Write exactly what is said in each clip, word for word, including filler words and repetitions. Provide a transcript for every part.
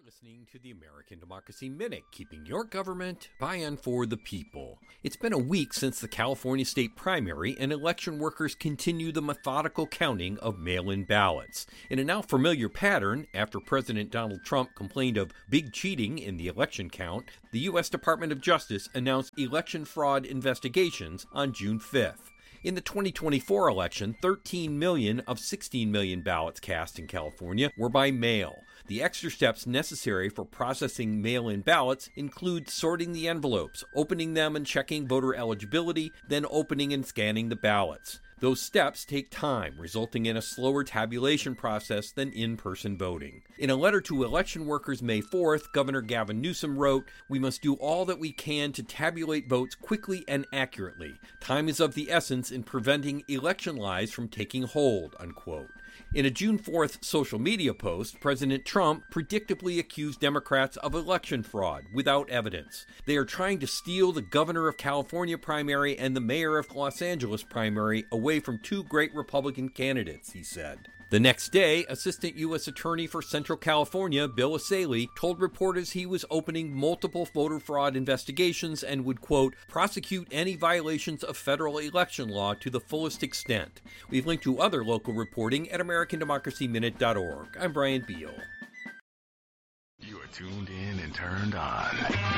Listening to the American Democracy Minute, keeping your government by and for the people. It's been a week since the California state primary, and election workers continue the methodical counting of mail-in ballots. In a now familiar pattern, after President Donald Trump complained of big cheating in the election count, the U S Department of Justice announced election fraud investigations on June fifth. In the twenty twenty-four election, thirteen million of sixteen million ballots cast in California were by mail. The extra steps necessary for processing mail-in ballots include sorting the envelopes, opening them and checking voter eligibility, then opening and scanning the ballots. Those steps take time, resulting in a slower tabulation process than in-person voting. In a letter to election workers May fourth, Governor Gavin Newsom wrote, "We must do all that we can to tabulate votes quickly and accurately. Time is of the essence in preventing election lies from taking hold," unquote. In a June fourth social media post, President Trump predictably accused Democrats of election fraud without evidence. They are trying to steal the governor of California primary and the mayor of Los Angeles primary away from two great Republican candidates, he said. The next day, Assistant U S Attorney for Central California, Bill Essayli, told reporters he was opening multiple voter fraud investigations and would, quote, prosecute any violations of federal election law to the fullest extent. We've linked to other local reporting at American Democracy Minute dot org. I'm Brian Beal. You are tuned in and turned on.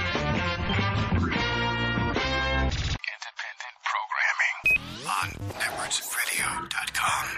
Independent programming on networks radio dot com.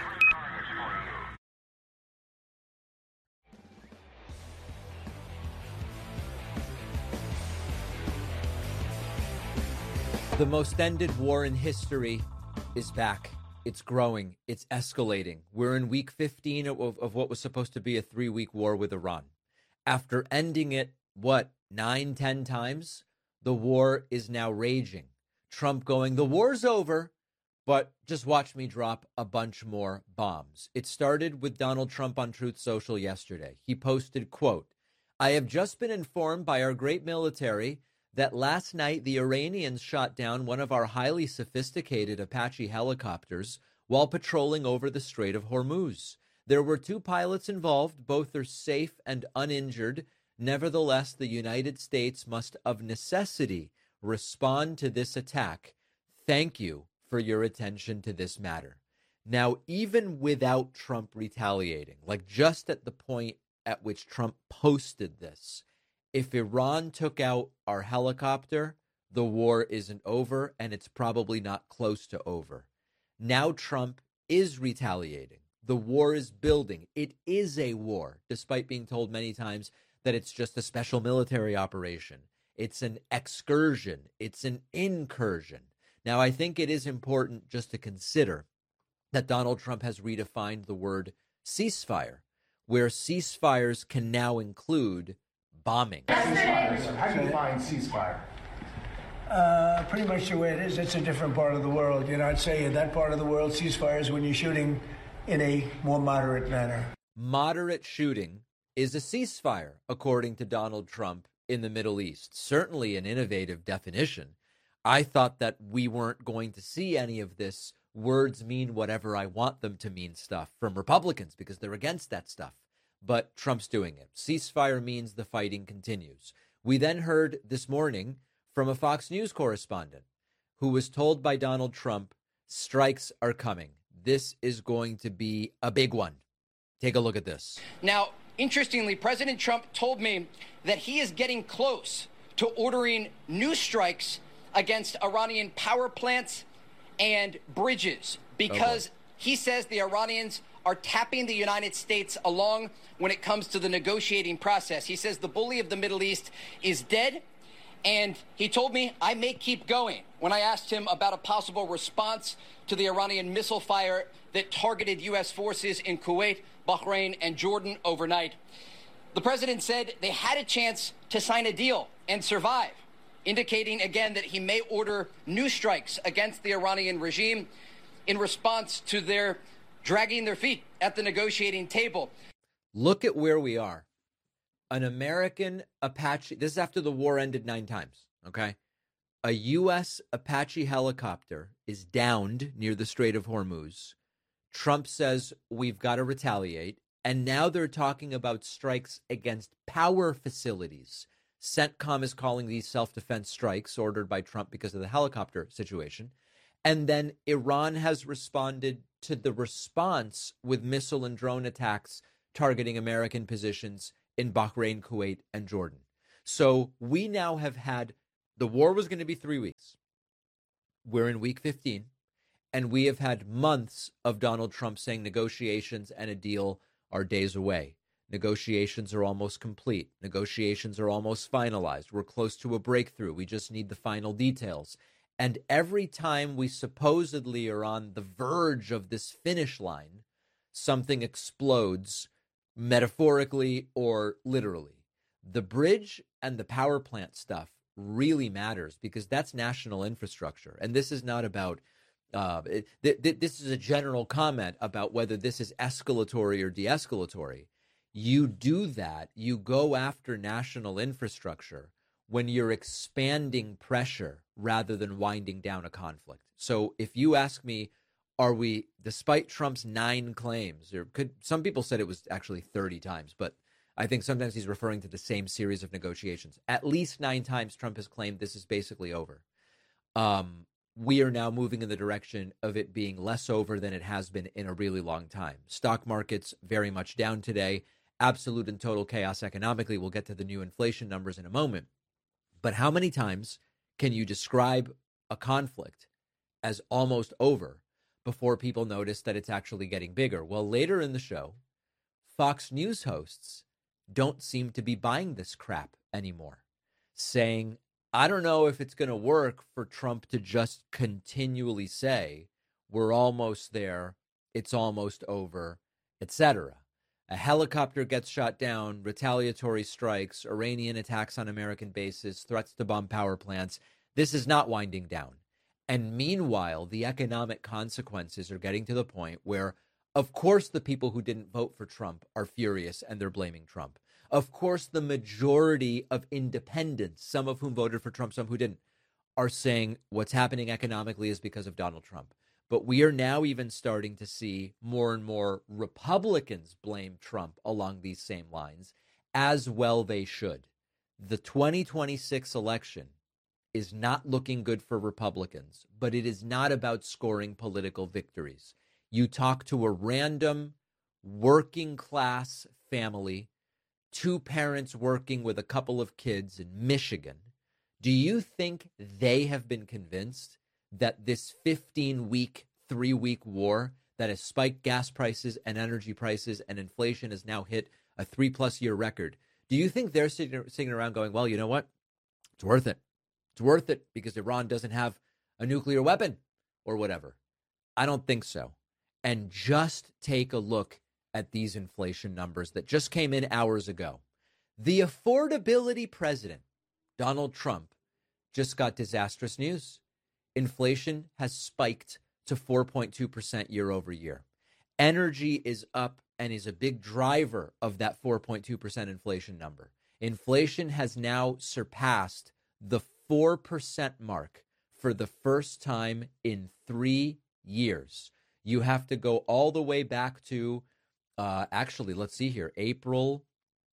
The most ended war in history is back. It's growing. It's escalating. We're in week fifteen of, of what was supposed to be a three-week war with Iran. After ending it, what, nine, ten times, the war is now raging. Trump going, the war's over, but just watch me drop a bunch more bombs. It started with Donald Trump on Truth Social yesterday. He posted, quote, "I have just been informed by our great military that last night the Iranians shot down one of our highly sophisticated Apache helicopters while patrolling over the Strait of Hormuz. There were two pilots involved. Both are safe and uninjured. Nevertheless, the United States must of necessity respond to this attack. Thank you for your attention to this matter." Now, even without Trump retaliating, like just at the point at which Trump posted this, if Iran took out our helicopter, the war isn't over, and it's probably not close to over. Now Trump is retaliating. The war is building. It is a war, despite being told many times that it's just a special military operation. It's an excursion. It's an incursion. Now, I think it is important just to consider that Donald Trump has redefined the word ceasefire, where ceasefires can now include bombing. Ceasefire. How do you define ceasefire? Uh, pretty much the way it is. It's a different part of the world. You know, I'd say in that part of the world, ceasefire is when you're shooting in a more moderate manner. Moderate shooting is a ceasefire, according to Donald Trump in the Middle East. Certainly an innovative definition. I thought that we weren't going to see any of this words mean whatever I want them to mean stuff from Republicans because they're against that stuff. But Trump's doing it. Ceasefire means the fighting continues. We then heard this morning from a Fox News correspondent who was told by Donald Trump, strikes are coming. This is going to be a big one. Take a look at this. Now, interestingly, President Trump told me that he is getting close to ordering new strikes against Iranian power plants and bridges because oh he says the Iranians are tapping the United States along when it comes to the negotiating process. He says the bully of the Middle East is dead, and he told me I may keep going when I asked him about a possible response to the Iranian missile fire that targeted U S forces in Kuwait, Bahrain, and Jordan overnight. The president said they had a chance to sign a deal and survive, indicating again that he may order new strikes against the Iranian regime in response to their dragging their feet at the negotiating table. Look at where we are. An American Apache, this is after the war ended nine times, okay? A U S Apache helicopter is downed near the Strait of Hormuz. Trump says we've got to retaliate. And now they're talking about strikes against power facilities. CENTCOM is calling these self-defense strikes ordered by Trump because of the helicopter situation. And then Iran has responded to the response with missile and drone attacks targeting American positions in Bahrain, Kuwait, and Jordan. So we now have had, the war was going to be three weeks. We're in week fifteen, and we have had months of Donald Trump saying negotiations and a deal are days away. Negotiations are almost complete. Negotiations are almost finalized. We're close to a breakthrough. We just need the final details. And every time we supposedly are on the verge of this finish line, something explodes, metaphorically or literally. The bridge and the power plant stuff really matters because that's national infrastructure. And this is not about, uh, it, th- th- this is a general comment about whether this is escalatory or de-escalatory. You do that, you go after national infrastructure when you're expanding pressure rather than winding down a conflict. So if you ask me, are we, despite Trump's nine claims, or could, some people said it was actually thirty times, but I think sometimes he's referring to the same series of negotiations. At least nine times Trump has claimed this is basically over. Um, we are now moving in the direction of it being less over than it has been in a really long time. Stock markets very much down today. Absolute and total chaos economically. We'll get to the new inflation numbers in a moment. But how many times can you describe a conflict as almost over before people notice that it's actually getting bigger? Well, later in the show, Fox News hosts don't seem to be buying this crap anymore, saying, I don't know if it's going to work for Trump to just continually say, we're almost there, it's almost over, et cetera. A helicopter gets shot down, retaliatory strikes, Iranian attacks on American bases, threats to bomb power plants. This is not winding down. And meanwhile, the economic consequences are getting to the point where, of course, the people who didn't vote for Trump are furious and they're blaming Trump. Of course, the majority of independents, some of whom voted for Trump, some who didn't, are saying what's happening economically is because of Donald Trump. But we are now even starting to see more and more Republicans blame Trump along these same lines, as well they should. The twenty twenty-six election is not looking good for Republicans, but it is not about scoring political victories. You talk to a random working class family, two parents working with a couple of kids in Michigan. Do you think they have been convinced that this fifteen-week, three-week war that has spiked gas prices and energy prices and inflation has now hit a three-plus year record? Do you think they're sitting, sitting around going, well, you know what? It's worth it. It's worth it because Iran doesn't have a nuclear weapon or whatever. I don't think so. And just take a look at these inflation numbers that just came in hours ago. The affordability president, Donald Trump, just got disastrous news. Inflation has spiked to four point two percent year over year. Energy is up and is a big driver of that four point two percent inflation number. Inflation has now surpassed the four percent mark for the first time in three years. You have to go all the way back to, uh, actually, let's see here, April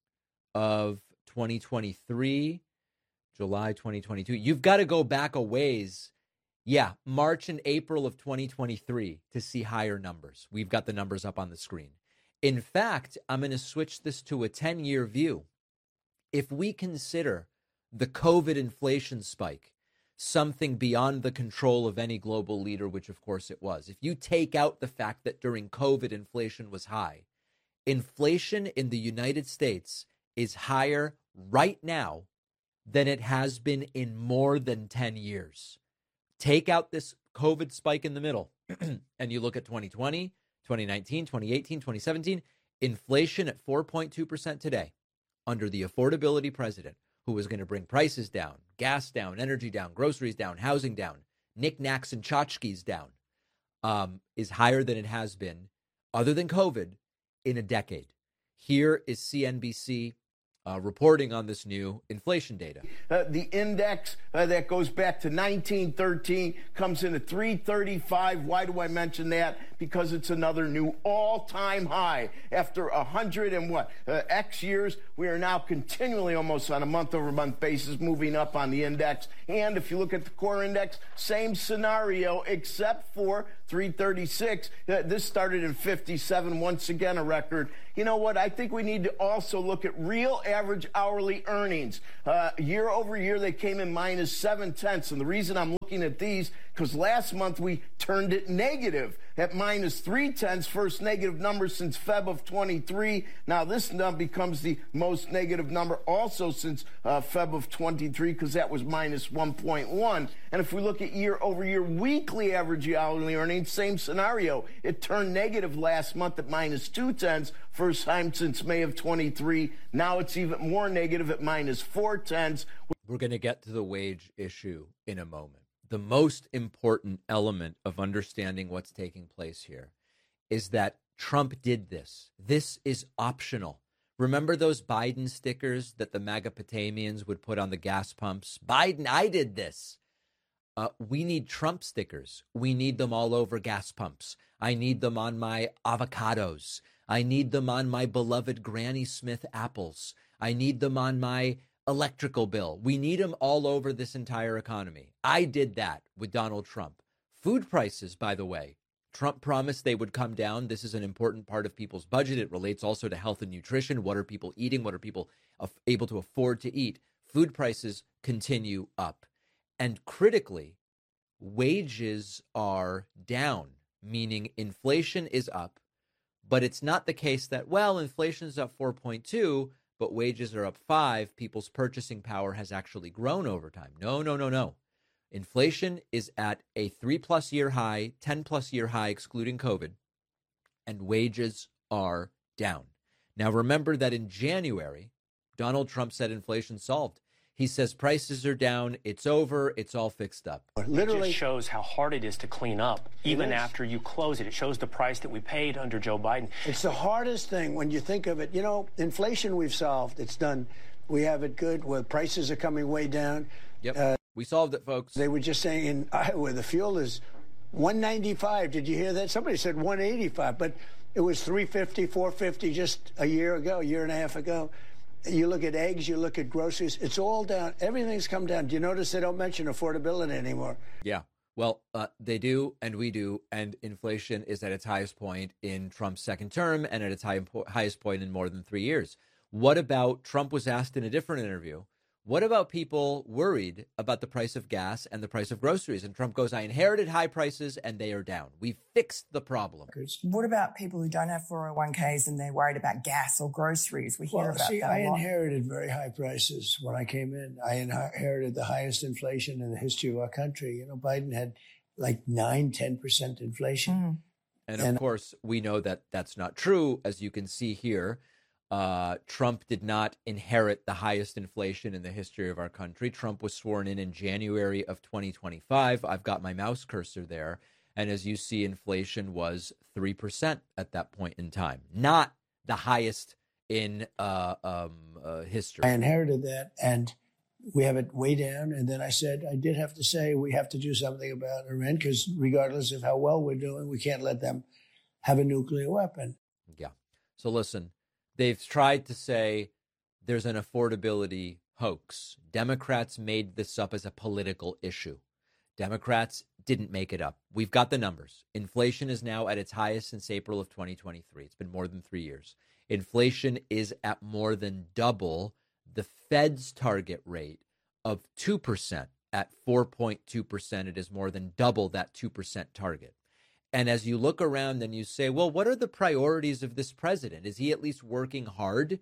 of twenty twenty-three, July twenty twenty-two. You've got to go back a ways. Yeah, March and April of twenty twenty-three to see higher numbers. We've got the numbers up on the screen. In fact, I'm going to switch this to a ten-year view. If we consider the COVID inflation spike something beyond the control of any global leader, which of course it was, if you take out the fact that during COVID inflation was high, inflation in the United States is higher right now than it has been in more than ten years. Take out this COVID spike in the middle, and you look at twenty twenty, twenty nineteen, twenty eighteen, twenty seventeen, inflation at four point two percent today under the affordability president who was going to bring prices down, gas down, energy down, groceries down, housing down, knickknacks and tchotchkes down, um, is higher than it has been, other than COVID, in a decade. Here is C N B C uh, reporting on this new inflation data. Uh, the index uh, that goes back to nineteen thirteen comes in at three thirty-five. Why do I mention that? Because it's another new all-time high. After a hundred and what, uh, X years, we are now continually almost on a month-over-month basis moving up on the index. And if you look at the core index, same scenario except for three thirty-six. Uh, this started in fifty-seven, once again a record. You know what? I think we need to also look at real average hourly earnings. Uh, year over year, they came in minus seven tenths. And the reason I'm looking at these, because last month we turned it negative at minus three tenths, first negative number since February of twenty-three. Now this number becomes the most negative number also since uh, February of twenty-three, because that was minus one point one. And if we look at year over year weekly average hourly earnings, same scenario. It turned negative last month at minus two tenths, first time since May of twenty-three. Now it's even more negative at minus four tenths. We're going to get to the wage issue in a moment. The most important element of understanding what's taking place here is that Trump did this. This is optional. Remember those Biden stickers that the MAGAPotamians would put on the gas pumps? Biden, I did this. Uh, we need Trump stickers. We need them all over gas pumps. I need them on my avocados. I need them on my beloved Granny Smith apples. I need them on my electrical bill. We need them all over this entire economy. I did that with Donald Trump. Food prices, by the way, Trump promised they would come down. This is an important part of people's budget. It relates also to health and nutrition. What are people eating? What are people af- able to afford to eat? Food prices continue up. And critically, wages are down, meaning inflation is up. But it's not the case that, well, inflation is up four point two, but wages are up five. People's purchasing power has actually grown over time. No, no, no, no. Inflation is at a three-plus year high, ten-plus year high, excluding COVID, and wages are down. Now, remember that in January, Donald Trump said inflation solved. He says prices are down, it's over, it's all fixed up. Literally, it just shows how hard it is to clean up, even after you close it. It shows the price that we paid under Joe Biden. It's the hardest thing when you think of it. You know, inflation we've solved. It's done. We have it good where prices are coming way down. Yep, uh, we solved it, folks. They were just saying in Iowa the fuel is one ninety-five. Did you hear that? Somebody said one eighty-five, but it was three fifty, four fifty just a year ago, a year and a half ago. You look at eggs, you look at groceries, it's all down. Everything's come down. Do you notice they don't mention affordability anymore? Yeah, well, uh, they do, and we do, and inflation is at its highest point in Trump's second term and at its high, highest point in more than three years. What about, Trump was asked in a different interview, what about people worried about the price of gas and the price of groceries? And Trump goes, I inherited high prices and they are down. We fixed the problem. What about people who don't have four oh one k's and they're worried about gas or groceries? We hear well, about see, that I a lot. inherited very high prices when I came in. I inherited the highest inflation in the history of our country. You know, Biden had like nine, ten percent inflation. Mm. And of And- course, we know that that's not true. As you can see here, uh, Trump did not inherit the highest inflation in the history of our country. Trump was sworn in in January of twenty twenty-five. I've got my mouse cursor there. And as you see, inflation was three percent at that point in time, not the highest in uh, um, uh, history. I inherited that, and we have it way down. And then I said, I did have to say we have to do something about Iran, because regardless of how well we're doing, we can't let them have a nuclear weapon. Yeah. So listen, they've tried to say there's an affordability hoax. Democrats made this up as a political issue. Democrats didn't make it up. We've got the numbers. Inflation is now at its highest since April of twenty twenty-three. It's been more than three years. Inflation is at more than double the Fed's target rate of two percent. At four point two percent, it is more than double that two percent target. And as you look around and you say, well, what are the priorities of this president? Is he at least working hard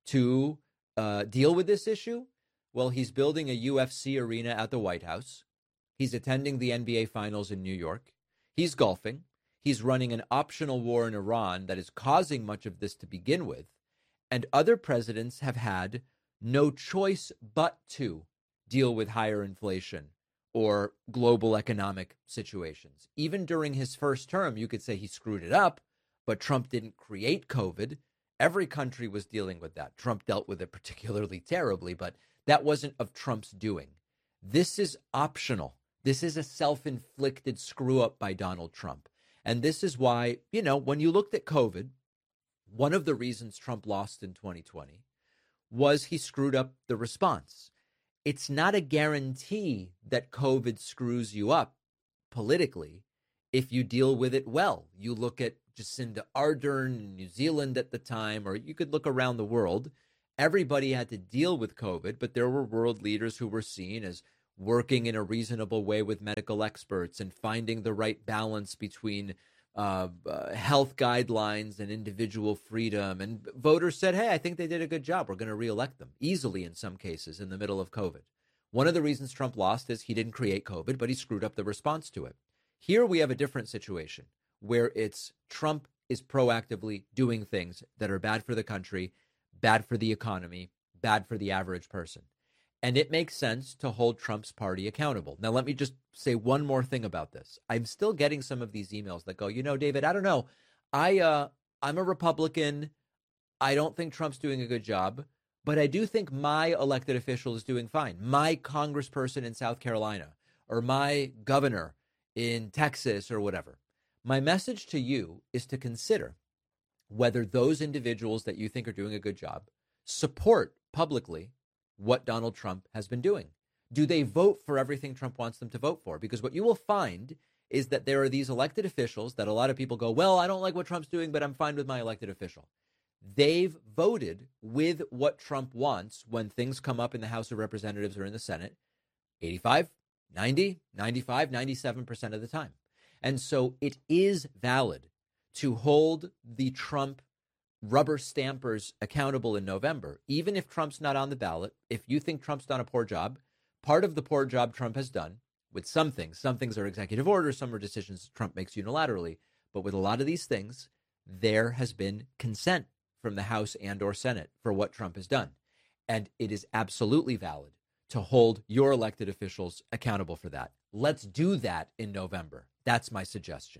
to uh, deal with this issue? Well, he's building a U F C arena at the White House. He's attending the N B A Finals in New York. He's golfing. He's running an optional war in Iran that is causing much of this to begin with. And other presidents have had no choice but to deal with higher inflation or global economic situations. Even during his first term, you could say he screwed it up, but Trump didn't create COVID Every country was dealing with that. Trump dealt with it particularly terribly, but that wasn't of Trump's doing. This is optional. This is a self-inflicted screw up by Donald Trump. And this is why, you know, when you looked at COVID, one of the reasons Trump lost in twenty twenty was he screwed up the response. It's not a guarantee that COVID screws you up politically if you deal with it well. You look at Jacinda Ardern in New Zealand at the time, or you could look around the world. Everybody had to deal with COVID, but there were world leaders who were seen as working in a reasonable way with medical experts and finding the right balance between uh, uh, health guidelines and individual freedom. And voters said, hey, I think they did a good job. We're going to reelect them easily in some cases in the middle of COVID. One of the reasons Trump lost is he didn't create COVID, but he screwed up the response to it. Here we have a different situation where it's Trump is proactively doing things that are bad for the country, bad for the economy, bad for the average person. And it makes sense to hold Trump's party accountable. Now, let me just say one more thing about this. I'm still getting some of these emails that go, you know, David, I don't know. I, uh, I'm a Republican. I don't think Trump's doing a good job, but I do think my elected official is doing fine. My congressperson in South Carolina or my governor in Texas or whatever. My message to you is to consider whether those individuals that you think are doing a good job support publicly what Donald Trump has been doing. Do they vote for everything Trump wants them to vote for? Because what you will find is that there are these elected officials that a lot of people go, well, I don't like what Trump's doing, but I'm fine with my elected official. They've voted with what Trump wants when things come up in the House of Representatives or in the Senate, eighty-five, ninety, ninety-five, ninety-seven percent of the time. And so it is valid to hold the Trump rubber stampers accountable in November, even if Trump's not on the ballot. If you think Trump's done a poor job, part of the poor job Trump has done with some things, some things are executive orders, some are decisions Trump makes unilaterally. But with a lot of these things, there has been consent from the House and or Senate for what Trump has done. And it is absolutely valid to hold your elected officials accountable for that. Let's do that in November. That's my suggestion.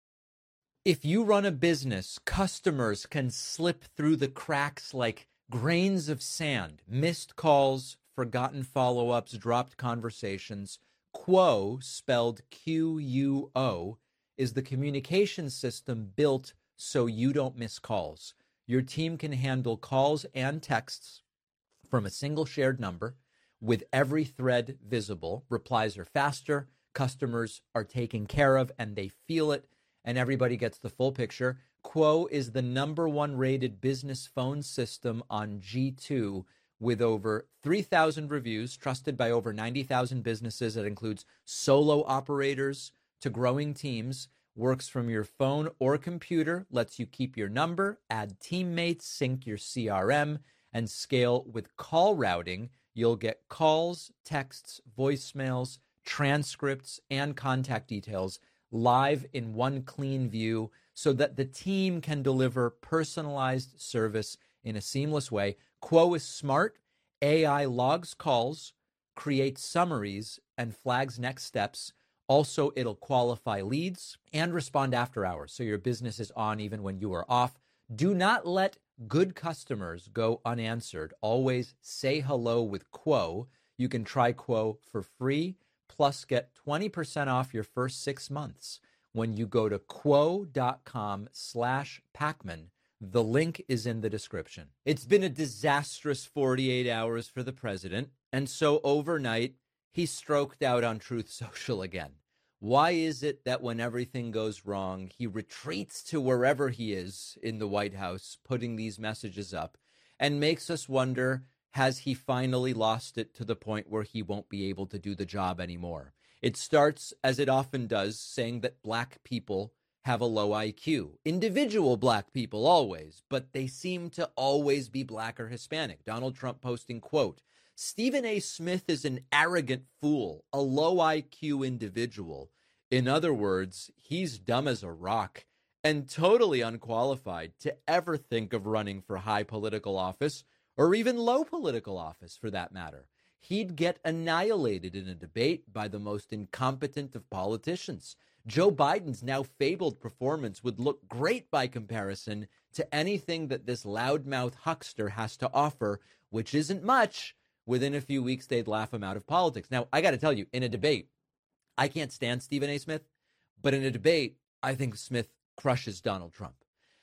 If you run a business, customers can slip through the cracks like grains of sand, missed calls, forgotten follow-ups, dropped conversations. Quo, spelled Q U O, is the communication system built so you don't miss calls. Your team can handle calls and texts from a single shared number with every thread visible. Replies are faster, customers are taken care of, and they feel it, and everybody gets the full picture. Quo is the number one rated business phone system on G two with over three thousand reviews, trusted by over ninety thousand businesses. That includes solo operators to growing teams. Works from your phone or computer, lets you keep your number, add teammates, sync your C R M, and scale with call routing. You'll get calls, texts, voicemails, transcripts, and contact details live in one clean view so that the team can deliver personalized service in a seamless way. Quo is smart. A I logs calls, creates summaries, and flags next steps. Also, it'll qualify leads and respond after hours, so your business is on even when you are off. Do not let good customers go unanswered. Always say hello with Quo. You can try Quo for free, plus get twenty percent off your first six months when you go to quo.com slash Pacman. The link is in the description. It's been a disastrous forty-eight hours for the president, and so overnight, he stroked out on Truth Social again. Why is it that when everything goes wrong, he retreats to wherever he is in the White House, putting these messages up, and makes us wonder, has he finally lost it to the point where he won't be able to do the job anymore? It starts, as it often does, saying that black people have a low I Q. Individual black people always, but they seem to always be black or Hispanic. Donald Trump posting, quote, Stephen A. Smith is an arrogant fool, a low I Q individual. In other words, he's dumb as a rock and totally unqualified to ever think of running for high political office or even low political office for that matter. He'd get annihilated in a debate by the most incompetent of politicians. Joe Biden's now fabled performance would look great by comparison to anything that this loudmouth huckster has to offer, which isn't much. Within a few weeks, they'd laugh him out of politics. Now, I got to tell you, in a debate, I can't stand Stephen A. Smith, but in a debate, I think Smith crushes Donald Trump.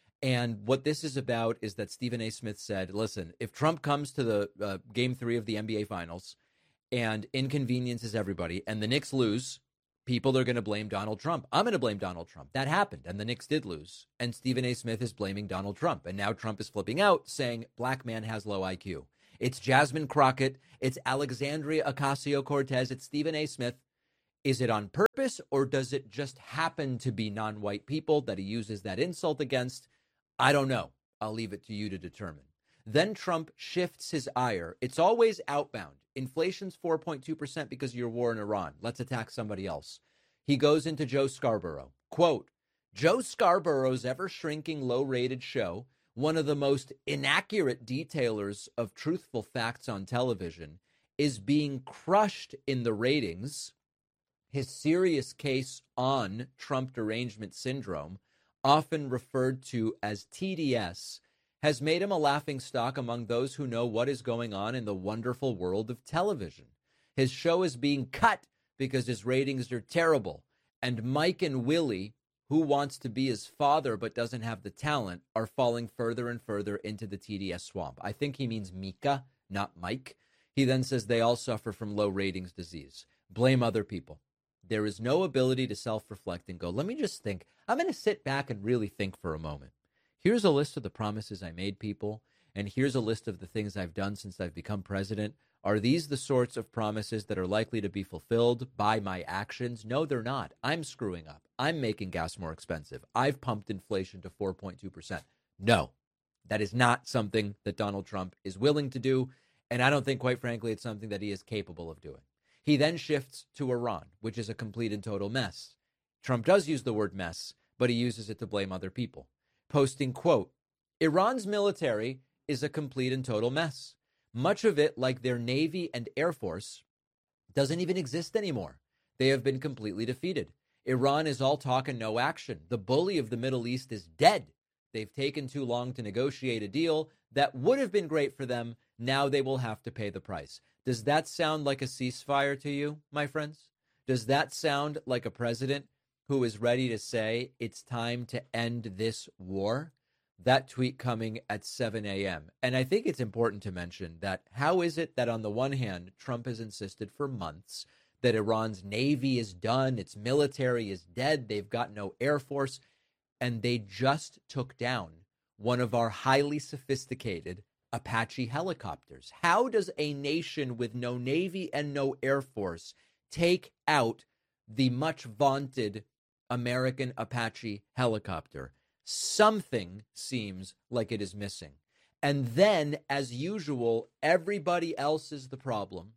And what this is about is that Stephen A. Smith said, listen, if Trump comes to the uh, game three of the N B A Finals and inconveniences everybody and the Knicks lose, people are going to blame Donald Trump. I'm going to blame Donald Trump. That happened, and the Knicks did lose. And Stephen A. Smith is blaming Donald Trump. And now Trump is flipping out, saying black man has low I Q. It's Jasmine Crockett. It's Alexandria Ocasio-Cortez. It's Stephen A. Smith. Is it on purpose, or does it just happen to be non-white people that he uses that insult against? I don't know. I'll leave it to you to determine. Then Trump shifts his ire. It's always outbound. Inflation's four point two percent because of your war in Iran. Let's attack somebody else. He goes into Joe Scarborough. Quote, Joe Scarborough's ever-shrinking, low-rated show, one of the most inaccurate detailers of truthful facts on television, is being crushed in the ratings. His serious case on Trump derangement syndrome, often referred to as T D S, has made him a laughingstock among those who know what is going on in the wonderful world of television. His show is being cut because his ratings are terrible, and Mike and Willie, who wants to be his father but doesn't have the talent, are falling further and further into the T D S swamp. I think he means Mika, not Mike. He then says they all suffer from low ratings disease. Blame other people. There is no ability to self-reflect and go, let me just think. I'm going to sit back and really think for a moment. Here's a list of the promises I made people, and here's a list of the things I've done since I've become president. Are these the sorts of promises that are likely to be fulfilled by my actions? No, they're not. I'm screwing up. I'm making gas more expensive. I've pumped inflation to four point two percent. No, that is not something that Donald Trump is willing to do, and I don't think, quite frankly, it's something that he is capable of doing. He then shifts to Iran, which is a complete and total mess. Trump does use the word mess, but he uses it to blame other people. Posting, quote, Iran's military is a complete and total mess. Much of it, like their Navy and Air Force, doesn't even exist anymore. They have been completely defeated. Iran is all talk and no action. The bully of the Middle East is dead. They've taken too long to negotiate a deal that would have been great for them. Now they will have to pay the price. Does that sound like a ceasefire to you, my friends? Does that sound like a president who is ready to say it's time to end this war? That tweet coming at seven a.m. And I think it's important to mention that how is it that on the one hand, Trump has insisted for months that Iran's Navy is done, its military is dead, they've got no Air Force, and they just took down one of our highly sophisticated Apache helicopters. How does a nation with no Navy and no Air Force take out the much vaunted American Apache helicopter? Something seems like it is missing. And then, as usual, everybody else is the problem.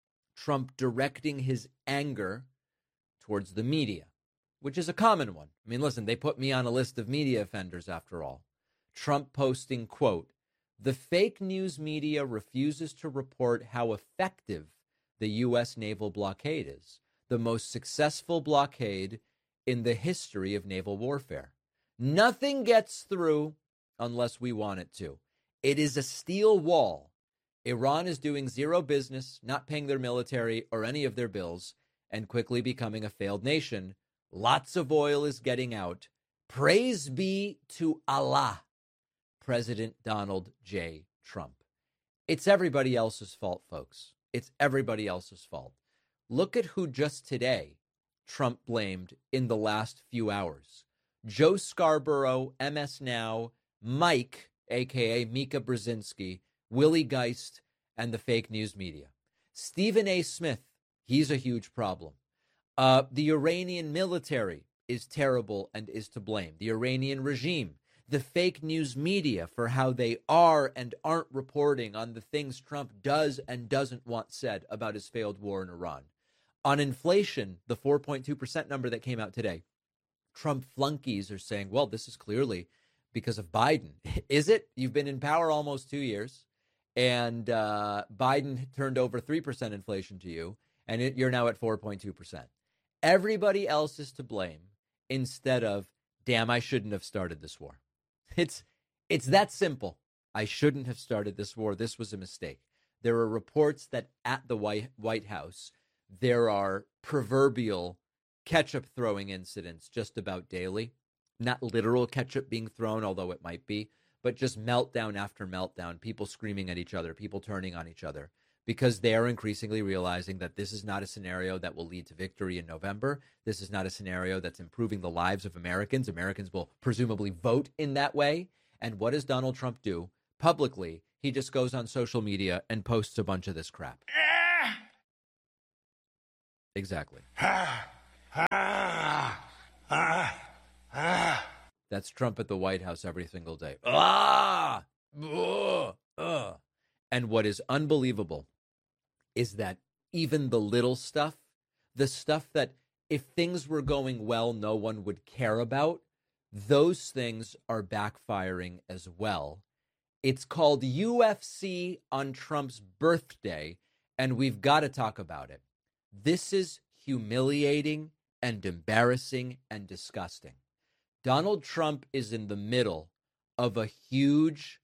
Trump directing his anger towards the media, which is a common one. I mean, listen, they put me on a list of media offenders after all. Trump posting, quote, the fake news media refuses to report how effective the U S naval blockade is, the most successful blockade in the history of naval warfare. Nothing gets through unless we want it to. It is a steel wall. Iran is doing zero business, not paying their military or any of their bills, and quickly becoming a failed nation. Lots of oil is getting out. Praise be to Allah. President Donald J. Trump. It's everybody else's fault, folks. It's everybody else's fault. Look at who just today Trump blamed in the last few hours. Joe Scarborough, M S Now, Mike, a k a. Mika Brzezinski, Willie Geist, and the fake news media. Stephen A. Smith, he's a huge problem. Uh, the Iranian military is terrible and is to blame. The Iranian regime, the fake news media for how they are and aren't reporting on the things Trump does and doesn't want said about his failed war in Iran. On inflation, the four point two percent number that came out today, Trump flunkies are saying, well, this is clearly because of Biden. Is it? You've been in power almost two years, and uh, Biden turned over three percent inflation to you, and it, you're now at four point two percent. Everybody else is to blame instead of, damn, I shouldn't have started this war. It's it's that simple. I shouldn't have started this war. This was a mistake. There are reports that at the White, White House, there are proverbial ketchup throwing incidents just about daily. Not literal ketchup being thrown, although it might be, but just meltdown after meltdown, people screaming at each other, people turning on each other, because they are increasingly realizing that this is not a scenario that will lead to victory in November. This is not a scenario that's improving the lives of Americans. Americans will presumably vote in that way. And what does Donald Trump do? Publicly, he just goes on social media and posts a bunch of this crap. Exactly. That's Trump at the White House every single day. Ah! Ugh! Ugh! And what is unbelievable is that even the little stuff, the stuff that if things were going well, no one would care about, those things are backfiring as well. It's called U F C on Trump's birthday, and we've got to talk about it. This is humiliating and embarrassing and disgusting. Donald Trump is in the middle of a huge,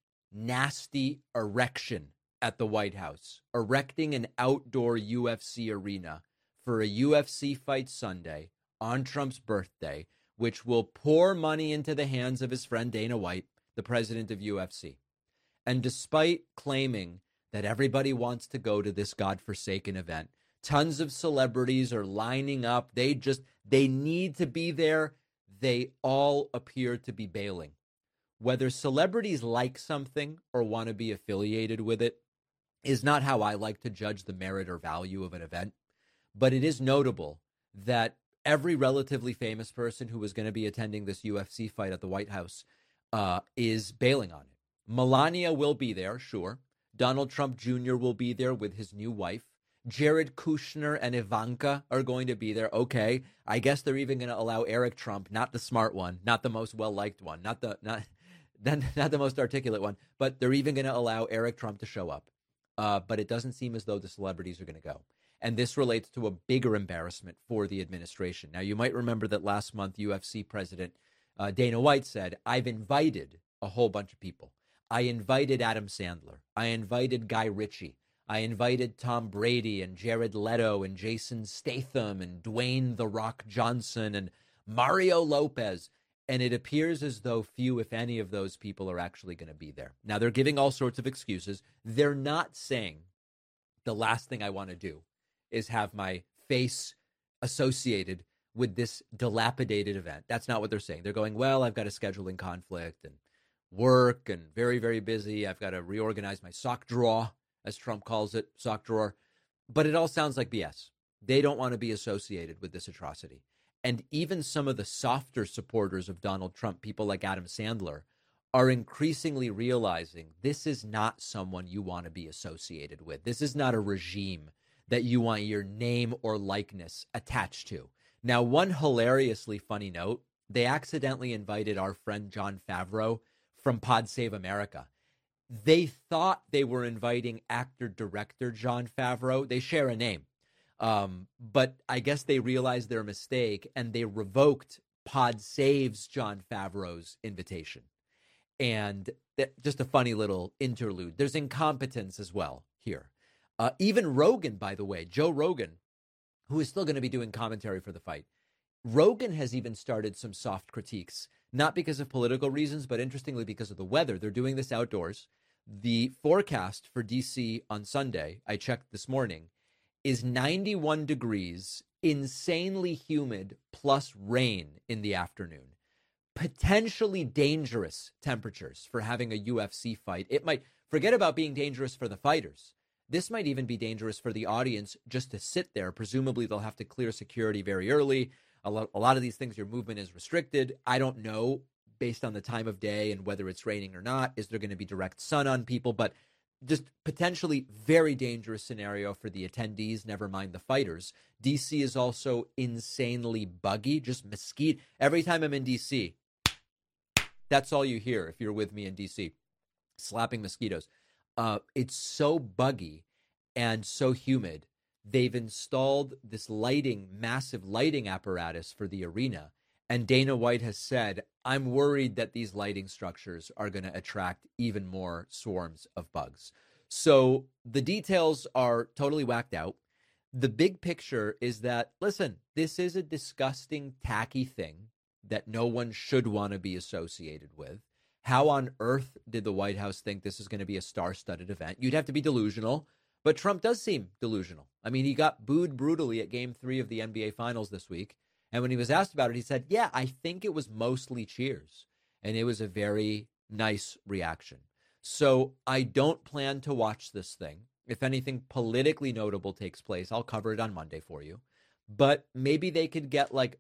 nasty erection at the White House, erecting an outdoor U F C arena for a U F C fight Sunday on Trump's birthday, which will pour money into the hands of his friend Dana White, the president of U F C. And despite claiming that everybody wants to go to this godforsaken event, tons of celebrities are lining up. They just, they need to be there. They all appear to be bailing. Whether celebrities like something or want to be affiliated with it is not how I like to judge the merit or value of an event. But it is notable that every relatively famous person who was going to be attending this U F C fight at the White House uh, is bailing on it. Melania will be there, sure. Donald Trump Junior will be there with his new wife. Jared Kushner and Ivanka are going to be there. Okay, I guess they're even going to allow Eric Trump, not the smart one, not the most well-liked one, not the not, not the most articulate one, but they're even going to allow Eric Trump to show up. Uh, but it doesn't seem as though the celebrities are going to go. And this relates to a bigger embarrassment for the administration. Now, you might remember that last month, U F C president uh, Dana White said, I've invited a whole bunch of people. I invited Adam Sandler. I invited Guy Ritchie. I invited Tom Brady and Jared Leto and Jason Statham and Dwayne The Rock Johnson and Mario Lopez. And it appears as though few, if any, of those people are actually going to be there. Now, they're giving all sorts of excuses. They're not saying the last thing I want to do is have my face associated with this dilapidated event. That's not what they're saying. They're going, well, I've got a scheduling conflict and work and very, very busy. I've got to reorganize my sock drawer, as Trump calls it, sock drawer. But it all sounds like B S. They don't want to be associated with this atrocity. And even some of the softer supporters of Donald Trump, people like Adam Sandler, are increasingly realizing this is not someone you want to be associated with. This is not a regime that you want your name or likeness attached to. Now, one hilariously funny note, they accidentally invited our friend Jon Favreau from Pod Save America. They thought they were inviting actor-director Jon Favreau. They share a name. Um, but I guess they realized their mistake and they revoked Pod Save's Jon Favreau's invitation. And th- just a funny little interlude. There's incompetence as well here. Uh, even Rogan, by the way, Joe Rogan, who is still going to be doing commentary for the fight. Rogan has even started some soft critiques, not because of political reasons, but interestingly because of the weather. They're doing this outdoors. The forecast for D C on Sunday, I checked this morning, is ninety-one degrees, insanely humid, plus rain in the afternoon. Potentially dangerous temperatures for having a U F C fight. It might, forget about being dangerous for the fighters. This might even be dangerous for the audience just to sit there. Presumably, they'll have to clear security very early. A lot, a lot of these things, your movement is restricted. I don't know, based on the time of day and whether it's raining or not, is there going to be direct sun on people? But just potentially very dangerous scenario for the attendees, never mind the fighters. D C is also insanely buggy, just mesquite. Every time I'm in D C, that's all you hear if you're with me in D C, slapping mosquitoes. Uh, it's so buggy and so humid. They've installed this lighting, massive lighting apparatus for the arena, And Dana White has said, I'm worried that these lighting structures are going to attract even more swarms of bugs. So the details are totally whacked out. The big picture is that, listen, this is a disgusting, tacky thing that no one should want to be associated with. How on earth did the White House think this is going to be a star-studded event? You'd have to be delusional, but Trump does seem delusional. I mean, he got booed brutally at game three of the N B A Finals this week. And when he was asked about it, he said, yeah, I think it was mostly cheers. And it was a very nice reaction. So I don't plan to watch this thing. If anything politically notable takes place, I'll cover it on Monday for you. But maybe they could get like